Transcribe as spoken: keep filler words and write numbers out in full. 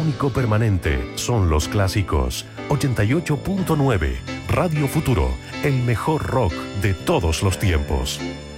único permanente son los clásicos. ochenta y ocho punto nueve Radio Futuro, el mejor rock de todos los tiempos.